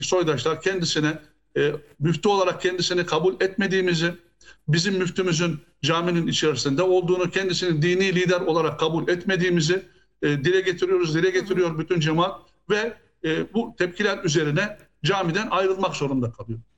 soydaşlar kendisine müftü olarak kendisini kabul etmediğimizi, bizim müftümüzün caminin içerisinde olduğunu, kendisini dini lider olarak kabul etmediğimizi dile getiriyoruz, dile getiriyor bütün cemaat ve bu tepkiler üzerine camiden ayrılmak zorunda kalıyor.